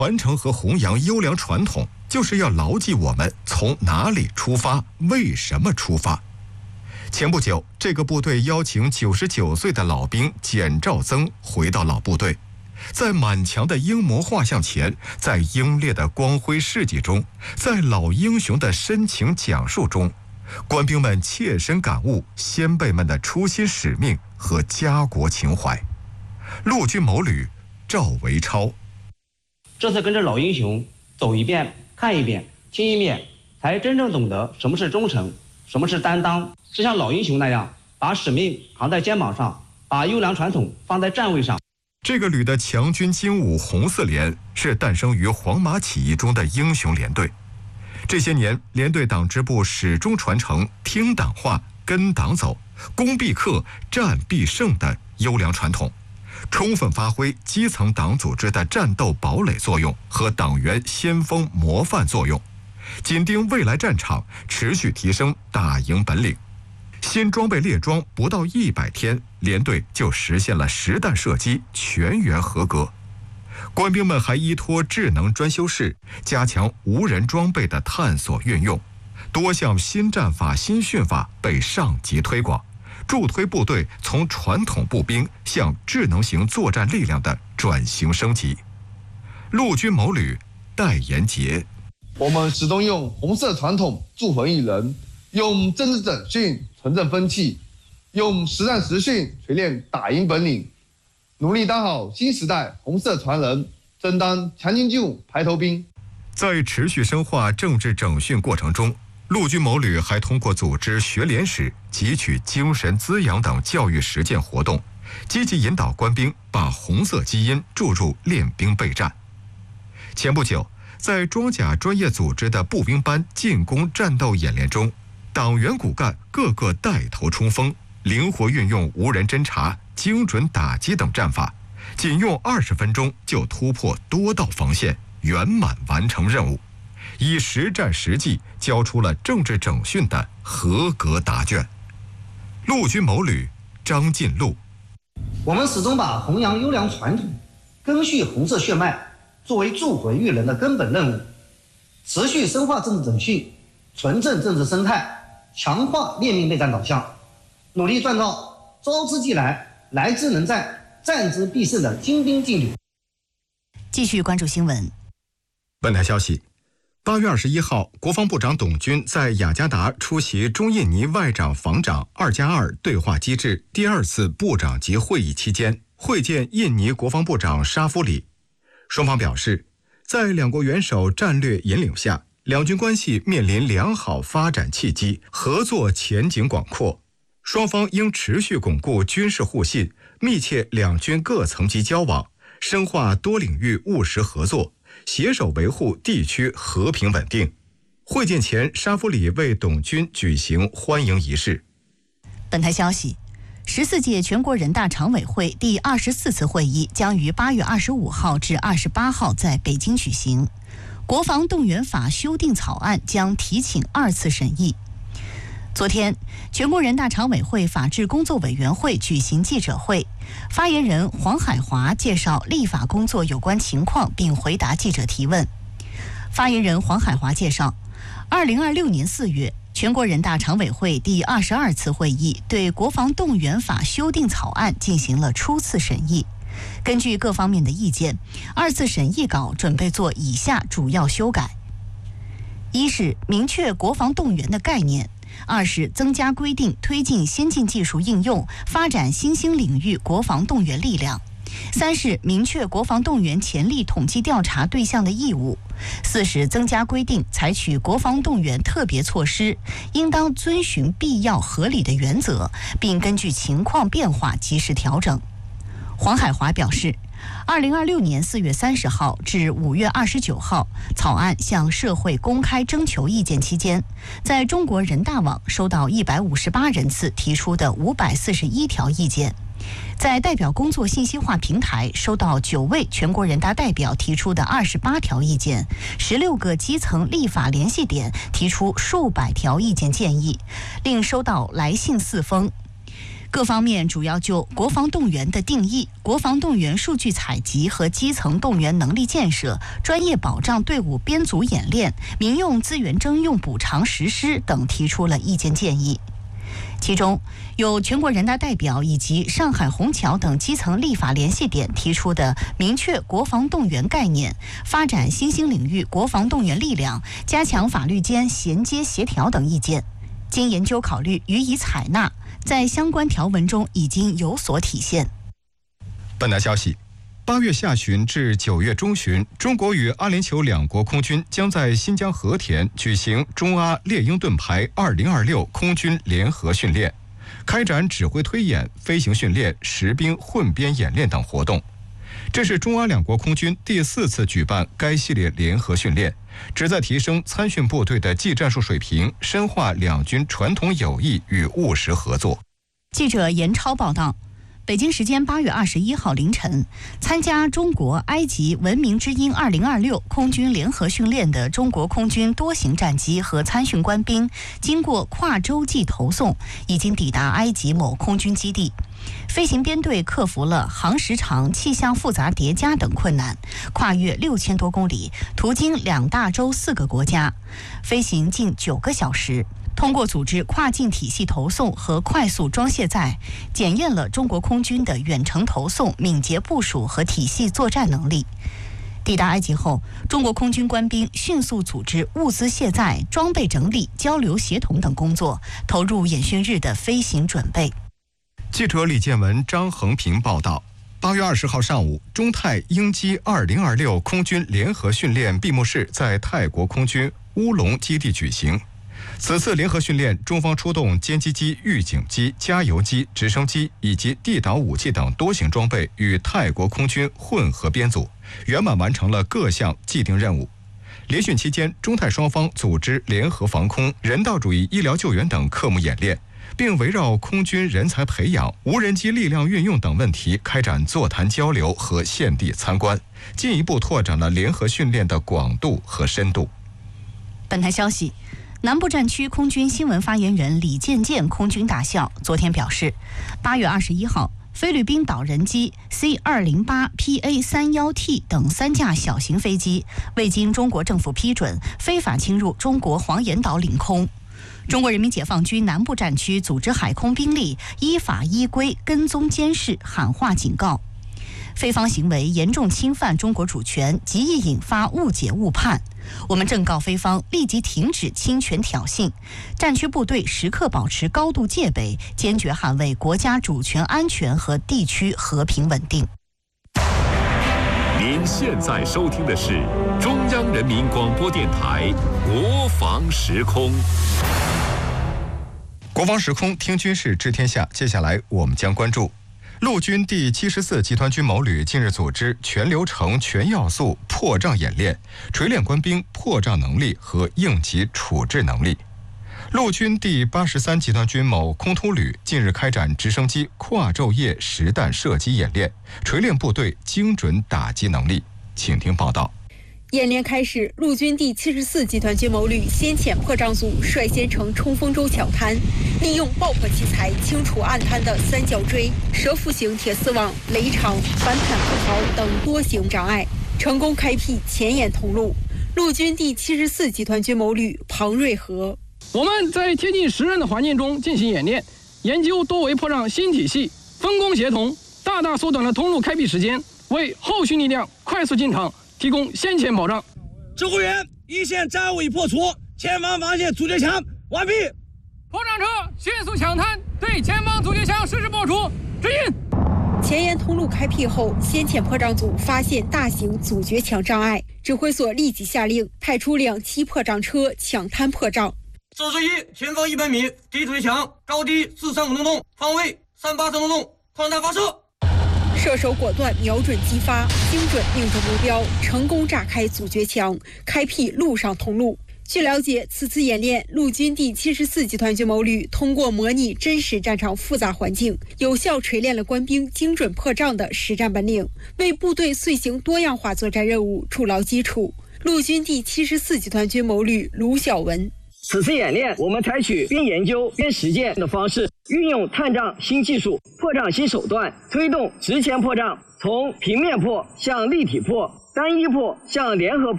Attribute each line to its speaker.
Speaker 1: 传承和弘扬优良传统，就是要牢记我们从哪里出发，为什么出发。前不久，这个部队邀请99岁的老兵简兆增回到老部队，在满墙的英模画像前，在英烈的光辉事迹中，在老英雄的深情讲述中，官兵们切身感悟先辈们的初心使命和家国情怀。陆军某旅赵维超，
Speaker 2: 这次跟着老英雄走一遍、看一遍、听一遍，才真正懂得什么是忠诚，什么是担当，是像老英雄那样把使命扛在肩膀上，把优良传统放在站位上。
Speaker 1: 这个旅的强军精武红四连是诞生于黄马起义中的英雄连队。这些年，连队党支部始终传承听党话、跟党走、攻必克、战必胜的优良传统，充分发挥基层党组织的战斗堡垒作用和党员先锋模范作用，紧盯未来战场，持续提升打赢本领。新装备列装不到100天，连队就实现了实弹射击全员合格。官兵们还依托智能专修室，加强无人装备的探索运用，多项新战法、新训法被上级推广，助推部队从传统步兵向智能型作战力量的转型升级。陆军某旅戴延杰，
Speaker 3: 我们始终用红色传统铸魂育人，用政治整训纯正风气，用实战实训锤炼打赢本领，努力当好新时代红色传人，争当强军精武排头兵。
Speaker 1: 在持续深化政治整训过程中，陆军某旅还通过组织学联史、汲取精神滋养等教育实践活动，积极引导官兵把红色基因注入练兵备战。前不久，在装甲专业组织的步兵班进攻战斗演练中，党员骨干个个带头冲锋，灵活运用无人侦察、精准打击等战法，仅用20分钟就突破多道防线，圆满完成任务，以实战实技交出了政治整训的合格答卷。陆军某旅张进禄，
Speaker 4: 我们始终把弘扬优良传统、根续红色血脉作为铸魂育人的根本任务，持续深化政治整训，纯正政治生态，强化练兵备战导向，努力锻造招之即来、来之能战、战之必胜的精兵劲旅。
Speaker 5: 继续关注新闻。
Speaker 1: 本台消息，8月21号，国防部长董军在雅加达出席中印尼外长防长2+2对话机制第2次部长级会议期间，会见印尼国防部长沙夫里。双方表示，在两国元首战略引领下，两军关系面临良好发展契机，合作前景广阔。双方应持续巩固军事互信，密切两军各层级交往，深化多领域务实合作，携手维护地区和平稳定。会见前，沙夫里为董军举行欢迎仪式。
Speaker 5: 本台消息，14届全国人大常委会第24次会议将于8月25号至28号在北京举行。国防动员法修订草案将提请2次审议。昨天，全国人大常委会法制工作委员会举行记者会，发言人黄海华介绍立法工作有关情况，并回答记者提问。发言人黄海华介绍，2026年4月，全国人大常委会第22次会议对国防动员法修订草案进行了初次审议。根据各方面的意见，2次审议稿准备做以下主要修改：一是明确国防动员的概念；2是增加规定推进先进技术应用，发展新兴领域国防动员力量；3是明确国防动员潜力统计调查对象的义务；4是增加规定采取国防动员特别措施，应当遵循必要合理的原则，并根据情况变化及时调整。黄海华表示，2026年4月30号至5月29号，草案向社会公开征求意见期间，在中国人大网收到158人次提出的541条意见，在代表工作信息化平台收到9位全国人大代表提出的28条意见，16个基层立法联系点提出数百条意见建议，另收到来信4封。 各方面主要就国防动员的定义、国防动员数据采集和基层动员能力建设、专业保障队伍编组演练、民用资源征用补偿实施等提出了意见建议。其中，有全国人大代表以及上海虹桥等基层立法联系点提出的明确国防动员概念、发展新兴领域国防动员力量、加强法律间衔接协调等意见，经研究考虑予以采纳，在相关条文中已经有所体现。
Speaker 1: 本台消息，8月下旬至9月中旬，中国与阿联酋两国空军将在新疆和田举行中阿猎鹰盾牌2026空军联合训练，开展指挥推演、飞行训练、实兵混编演练等活动。这是中阿两国空军第4次举办该系列联合训练，旨在提升参训部队的技战术水平，深化两军传统友谊与务实合作。
Speaker 5: 记者严超报道。北京时间8月21号凌晨，参加中国埃及文明之鹰2026空军联合训练的中国空军多型战机和参训官兵，经过跨洲际投送，已经抵达埃及某空军基地。飞行编队克服了航时长、气象复杂叠加等困难，跨越6000多公里，途经2大洲4个国家，飞行近9个小时。通过组织跨境体系投送和快速装卸载，检验了中国空军的远程投送、敏捷部署和体系作战能力。抵达埃及后，中国空军官兵迅速组织物资卸载、装备整理、交流协同等工作，投入演训日的飞行准备。
Speaker 1: 记者李建文、张恒平报道。8月20号上午，中泰鹰击2026空军联合训练闭幕式在泰国空军乌龙基地举行。此次联合训练，中方出动歼击机、预警机、加油机、直升机以及地导武器等多型装备与泰国空军混合编组，圆满完成了各项既定任务。联训期间，中泰双方组织联合防空、人道主义医疗救援等科目演练，并围绕空军人才培养、无人机力量运用等问题开展座谈交流和现地参观，进一步拓展了联合训练的广度和深度。
Speaker 5: 本台消息，南部战区空军新闻发言人李建建空军大校昨天表示，8月21号，菲律宾岛人机 C208PA31T 等3架小型飞机未经中国政府批准，非法侵入中国黄岩岛领空。中国人民解放军南部战区组织海空兵力依法依规跟踪监视，喊话警告。菲方行为严重侵犯中国主权，极易引发误解误判。我们正告菲方立即停止侵权挑衅，战区部队时刻保持高度戒备，坚决捍卫国家主权安全和地区和平稳定。
Speaker 6: 您现在收听的是中央人民广播电台国防时空。
Speaker 1: 国防时空听军事知天下，接下来我们将关注陆军第74集团军某旅近日组织全流程、全要素破障演练，锤炼官兵破障能力和应急处置能力。陆军第83集团军某空突旅近日开展直升机跨昼夜实弹射击演练，锤炼部队精准打击能力。请听报道。
Speaker 7: 演练开始，陆军第74集团军某旅先遣破障组率先乘冲锋舟抢滩，利用爆破器材清除岸滩的三角锥、蛇腹型铁丝网、雷场、反坦克槽等多型障碍，成功开辟前沿通路。陆军第74集团军某旅庞瑞和：
Speaker 8: 我们在贴近实战的环境中进行演练，研究多维破障新体系，分工协同，大大缩短了通路开辟时间，为后续力量快速进场提供先遣保障。
Speaker 9: 指挥员，一线战务已破除，前方发现阻绝墙，完毕。
Speaker 8: 破障车迅速抢滩，对前方阻绝墙实施破除，指引。
Speaker 7: 前沿通路开辟后，先遣破障组发现大型阻绝墙障碍，指挥所立即下令派出2栖破障车抢滩破障。
Speaker 9: 41前方100米，敌阻绝墙，高低435洞洞，方位383洞洞，炮弹发射。
Speaker 7: 射手果断瞄准击发，精准命中目标，成功炸开阻绝墙，开辟陆上通路。据了解，此次演练，陆军第74集团军某旅通过模拟真实战场复杂环境，有效锤炼了官兵精准破障的实战本领，为部队遂行多样化作战任务筑牢基础。陆军第74集团军某旅卢晓文：
Speaker 10: 此次演练，我们采取边研究边实践的方式，运用探障新技术、破障新手段，推动值钱破障从平面破向立体破、单一破向联合破。